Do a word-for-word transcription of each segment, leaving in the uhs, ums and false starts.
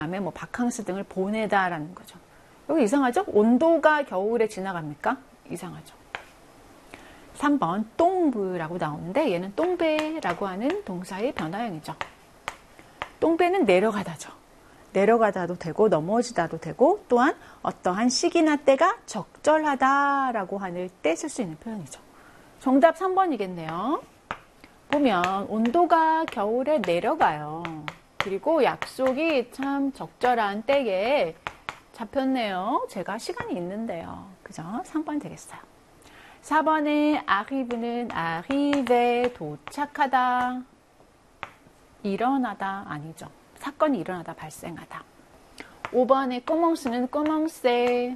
다음에 뭐 바캉스 등을 보내다라는 거죠. 여기 이상하죠? 온도가 겨울에 지나갑니까? 이상하죠. 삼 번 똥브라고 나오는데 얘는 똥배라고 하는 동사의 변화형이죠. 똥배는 내려가다죠. 내려가다도 되고 넘어지다도 되고 또한 어떠한 시기나 때가 적절하다라고 하는 때 쓸 수 있는 표현이죠. 정답 삼 번이겠네요. 보면 온도가 겨울에 내려가요. 그리고 약속이 참 적절한 때에 잡혔네요. 제가 시간이 있는데요. 그죠? 삼 번 되겠어요. 사 번에 arrive는 arrive 도착하다, 일어나다 아니죠. 사건이 일어나다, 발생하다. 오 번에 commence는 commencer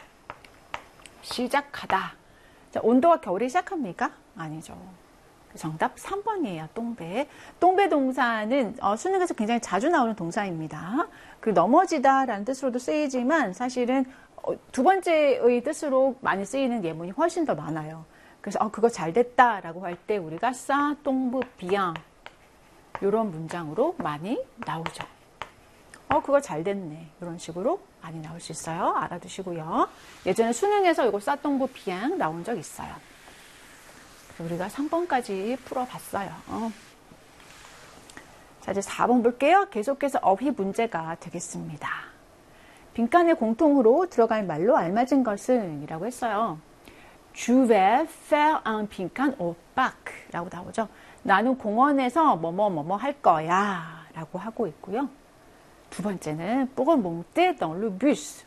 시작하다. 자, 온도가 겨울에 시작합니까? 아니죠. 정답 삼 번이에요. 똥배. 똥배 동사는 어, 수능에서 굉장히 자주 나오는 동사입니다. 그 넘어지다라는 뜻으로도 쓰이지만 사실은 어, 두 번째의 뜻으로 많이 쓰이는 예문이 훨씬 더 많아요. 그래서 어, 그거 잘 됐다라고 할 때 우리가 싸 똥부 비앙 이런 문장으로 많이 나오죠. 어, 그거 잘 됐네. 이런 식으로 많이 나올 수 있어요. 알아두시고요. 예전에 수능에서 이거 싸 똥부 비앙 나온 적 있어요. 우리가 삼 번까지 풀어봤어요. 어. 자, 이제 사 번 볼게요. 계속해서 어휘 문제가 되겠습니다. 빈칸에 공통으로 들어갈 말로 알맞은 것은 이라고 했어요. Je vais faire un 빈칸 au parc 라고 나오죠. 나는 공원에서 뭐뭐 뭐뭐 할 거야 라고 하고 있고요. 두 번째는 pour monter dans le bus.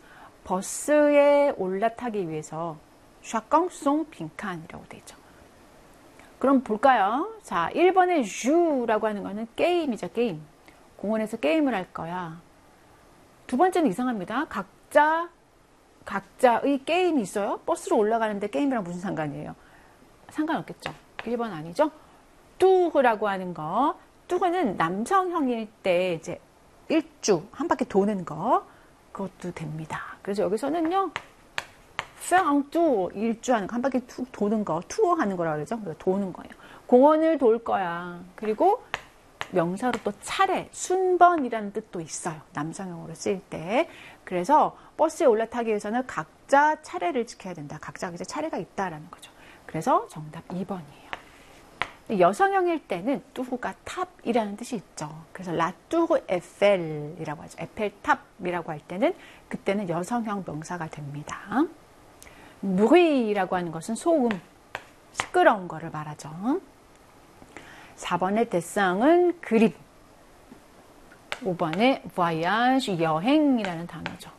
버스에 올라타기 위해서 chacun son 빈칸이라고 되어 있죠. 그럼 볼까요? 자, 일 번에 jou라고 하는 거는 게임이죠, 게임. 공원에서 게임을 할 거야. 두 번째는 이상합니다. 각자, 각자의 게임이 있어요? 버스로 올라가는데 게임이랑 무슨 상관이에요? 상관없겠죠. 일 번 아니죠? 뚜흐라고 하는 거. 뚜흐는 남성형일 때 이제 일주, 한 바퀴 도는 거. 그것도 됩니다. 그래서 여기서는요. faire un tour, 일주하는 거, 한 바퀴 툭 도는 거, 투어 하는 거라고 그러죠. 도는 거예요. 공원을 돌 거야. 그리고 명사로 또 차례, 순번이라는 뜻도 있어요. 남성형으로 쓰일 때. 그래서 버스에 올라타기 위해서는 각자 차례를 지켜야 된다. 각자 이제 차례가 있다라는 거죠. 그래서 정답 이 번이에요. 여성형일 때는 뚜후가 탑이라는 뜻이 있죠. 그래서 라 뚜후 에펠이라고 하죠. 에펠탑이라고 할 때는 그때는 여성형 명사가 됩니다. bruit라고 하는 것은 소음, 시끄러운 거를 말하죠. 사 번의 dessin은 그림, 오 번의 voyage, 여행이라는 단어죠.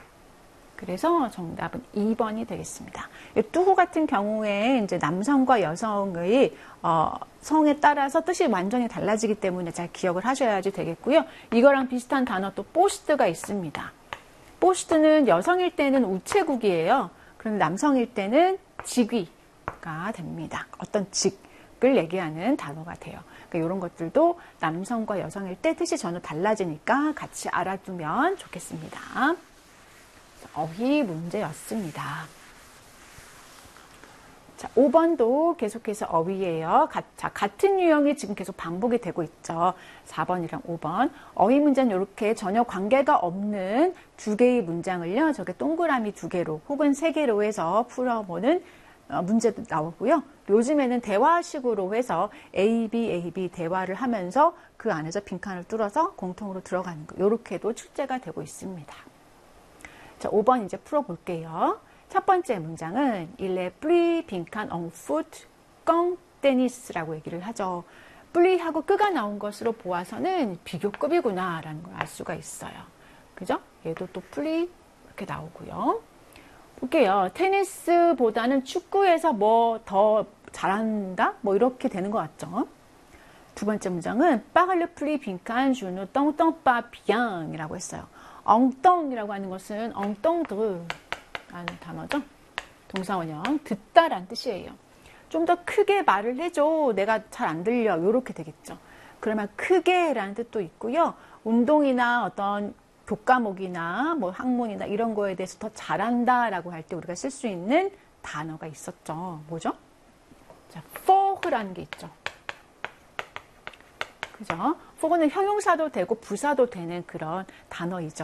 그래서 정답은 이 번이 되겠습니다. 뚜후 같은 경우에 이제 남성과 여성의 어, 성에 따라서 뜻이 완전히 달라지기 때문에 잘 기억을 하셔야지 되겠고요. 이거랑 비슷한 단어 또 포스트가 있습니다. 포스트는 여성일 때는 우체국이에요. 그런데 남성일 때는 직위가 됩니다. 어떤 직을 얘기하는 단어가 돼요. 그러니까 이런 것들도 남성과 여성일 때 뜻이 전혀 달라지니까 같이 알아두면 좋겠습니다. 어휘 문제였습니다. 자, 오 번도 계속해서 어휘예요. 가, 자, 같은 유형이 지금 계속 반복이 되고 있죠. 사 번이랑 오 번. 어휘 문제는 이렇게 전혀 관계가 없는 두 개의 문장을요. 저게 동그라미 두 개로 혹은 세 개로 해서 풀어보는 어, 문제도 나오고요. 요즘에는 대화식으로 해서 A, B, A, B 대화를 하면서 그 안에서 빈칸을 뚫어서 공통으로 들어가는 거. 이렇게도 출제가 되고 있습니다. 자, 오 번 이제 풀어볼게요. 첫 번째 문장은 Il est plus 빈칸 en foot qu'en tennis라고 얘기를 하죠. 플리하고 끄가 나온 것으로 보아서는 비교급이구나 라는 걸 알 수가 있어요. 그죠? 얘도 또 플리 이렇게 나오고요. 볼게요. 테니스보다는 축구에서 뭐 더 잘한다? 뭐 이렇게 되는 것 같죠? 두 번째 문장은 Parle plus 빈칸 je ne t'entends pas bien 이라고 했어요. 엉덩이라고 하는 것은 엉덩드 라는 단어죠. 동사원형 듣다라는 뜻이에요. 좀 더 크게 말을 해줘. 내가 잘 안 들려. 이렇게 되겠죠. 그러면 크게라는 뜻도 있고요. 운동이나 어떤 교과목이나 뭐 학문이나 이런 거에 대해서 더 잘한다라고 할 때 우리가 쓸 수 있는 단어가 있었죠. 뭐죠? 자, for라는 게 있죠. 그죠? 포고는 형용사도 되고 부사도 되는 그런 단어이죠.